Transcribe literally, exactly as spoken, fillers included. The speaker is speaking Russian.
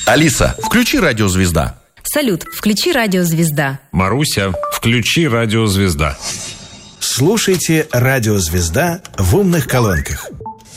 Алиса, включи «Радио Звезда». Салют, включи «Радио Звезда». Маруся, включи «Радио Звезда». Слушайте «Радио Звезда» в умных колонках.